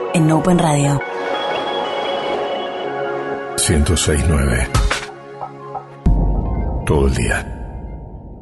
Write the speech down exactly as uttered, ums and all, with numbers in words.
en Open Radio. ciento seis punto nueve. Todo el día.